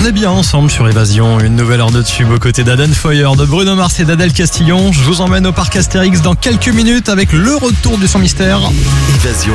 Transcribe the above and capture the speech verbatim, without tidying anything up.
est bien ensemble sur Évasion, une nouvelle heure de tube aux côtés d'Aden Foyer, de Bruno Mars et d'Adèle Castillon. Je vous emmène au parc Astérix dans quelques minutes avec le retour du son mystère. Évasion,